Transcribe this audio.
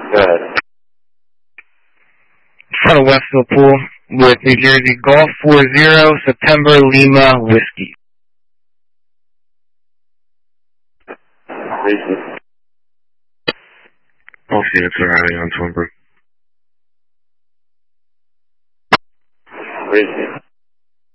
Go ahead. Front of Westville Pool with New Jersey Golf 40 September Lima Whiskey. Reason. All Phoenix O'Reilly on Twinbrook. Reason.